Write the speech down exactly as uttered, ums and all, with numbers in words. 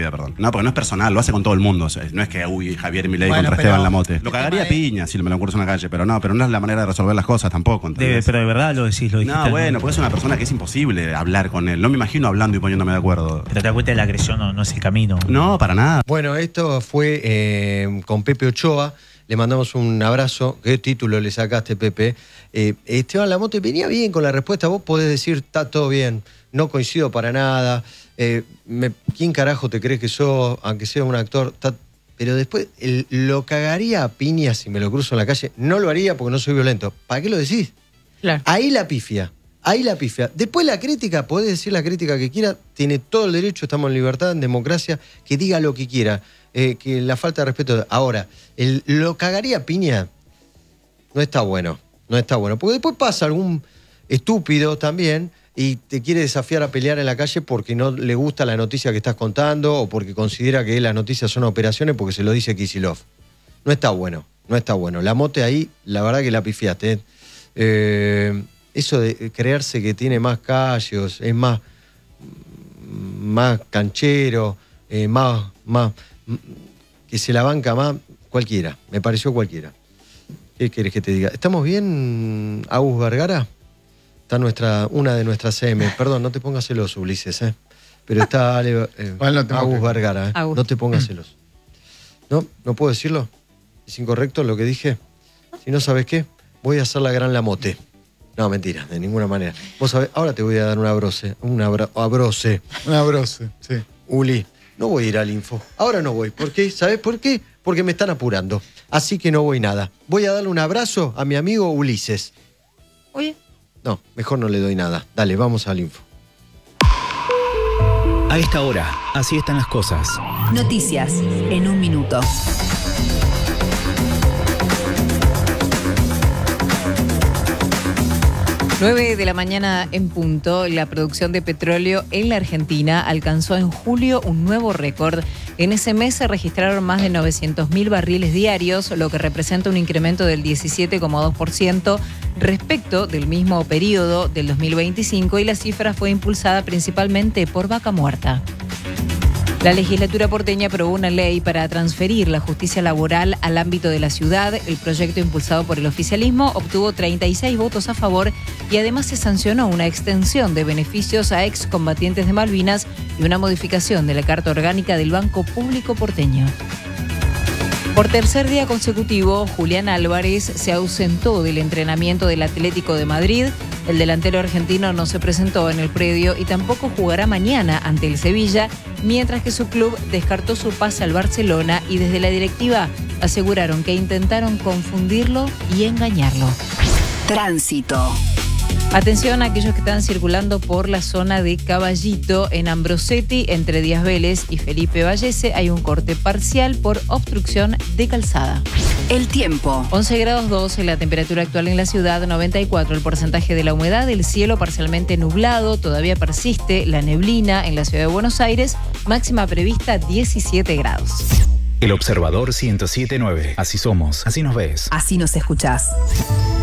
pediría perdón. No, porque no es personal, lo hace con todo el mundo. O sea, no es que, uy, Javier Milei bueno, contra pero, Esteban Lamote. Lo cagaría de... piña si me lo cruzo en la calle, pero no, pero no es la manera de resolver las cosas tampoco. De, pero de verdad lo decís, lo dijiste. No, bueno, porque es una persona que es imposible hablar con él. No me imagino hablando y poniéndome de acuerdo. Pero te das cuenta de la agresión no, no es el camino. No, para nada. Bueno, esto fue eh, con Pepe Ochoa. Le mandamos un abrazo. ¿Qué título le sacaste, Pepe? Eh, Esteban Lamote venía bien con la respuesta. Vos podés decir, está todo bien, no coincido para nada. Eh, me, ¿Quién carajo te crees que sos? Aunque sea un actor. Ta, pero después el, lo cagaría a piñas si me lo cruzo en la calle. No lo haría porque no soy violento. ¿Para qué lo decís? Claro. Ahí la pifia. Ahí la pifia. Después la crítica, podés decir la crítica que quiera. Tiene todo el derecho, estamos en libertad, en democracia. Que diga lo que quiera. Eh, que la falta de respeto. Ahora, el, lo cagaría a piña no está bueno. No está bueno. Porque después pasa algún estúpido también y te quiere desafiar a pelear en la calle porque no le gusta la noticia que estás contando o porque considera que las noticias son operaciones porque se lo dice Kicillof. No está bueno. No está bueno. Lamote ahí, la verdad que la pifiaste. ¿eh? Eh, eso de creerse que tiene más callos, es más, más canchero, eh, más, más, que se la banca más, cualquiera, me pareció cualquiera. ¿Qué querés que te diga? ¿Estamos bien, Agus Vergara? Está nuestra, una de nuestras C M, perdón, no te pongas celoso, Ulises, ¿eh? Pero está Ale, eh, bueno, no Agus que... Vergara, ¿eh? Agus. No te pongas celoso. ¿No? ¿No puedo decirlo? ¿Es incorrecto lo que dije? Si no sabes qué, voy a hacer la gran Lamote. No, mentira, de ninguna manera. Vos sabés, ahora te voy a dar un abrose. Un abra, abrose. Un abrose, sí. Uli, no voy a ir al info. Ahora no voy. ¿Por qué? ¿Sabés por qué? Porque me están apurando. Así que no voy nada. Voy a darle un abrazo a mi amigo Ulises. Oye. No, mejor no le doy nada. Dale, vamos al info. A esta hora, así están las cosas. Noticias en un minuto. nueve de la mañana en punto, la producción de petróleo en la Argentina alcanzó en julio un nuevo récord. En ese mes se registraron más de novecientos mil barriles diarios, lo que representa un incremento del diecisiete coma dos por ciento respecto del mismo periodo del dos mil veinticinco, y la cifra fue impulsada principalmente por Vaca Muerta. La legislatura porteña aprobó una ley para transferir la justicia laboral al ámbito de la ciudad. El proyecto, impulsado por el oficialismo, obtuvo treinta y seis votos a favor y además se sancionó una extensión de beneficios a excombatientes de Malvinas y una modificación de la Carta Orgánica del Banco Público Porteño. Por tercer día consecutivo, Julián Álvarez se ausentó del entrenamiento del Atlético de Madrid. El delantero argentino no se presentó en el predio y tampoco jugará mañana ante el Sevilla, mientras que su club descartó su pase al Barcelona y desde la directiva aseguraron que intentaron confundirlo y engañarlo. Tránsito. Atención a aquellos que están circulando por la zona de Caballito en Ambrosetti, entre Díaz Vélez y Felipe Vallese. Hay un corte parcial por obstrucción de calzada. El tiempo. once grados doce la temperatura actual en la ciudad, noventa y cuatro el porcentaje de la humedad, el cielo parcialmente nublado, todavía persiste la neblina en la ciudad de Buenos Aires, máxima prevista diecisiete grados. El Observador ciento siete punto nueve. Así somos, así nos ves. Así nos escuchás.